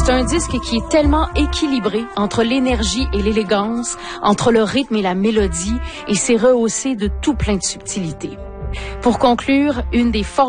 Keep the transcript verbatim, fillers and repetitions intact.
C'est un disque qui est tellement équilibré entre l'énergie et l'élégance, entre le rythme et la mélodie, et c'est rehaussé de tout plein de subtilité. Pour conclure, une des forces